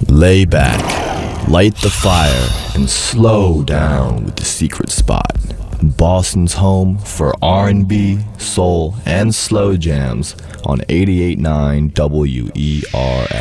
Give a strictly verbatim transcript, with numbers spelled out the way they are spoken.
Lay back, light the fire, and slow down with the secret spot. Boston's home for R and B, soul, and slow jams on eighty-eight point nine W E R X.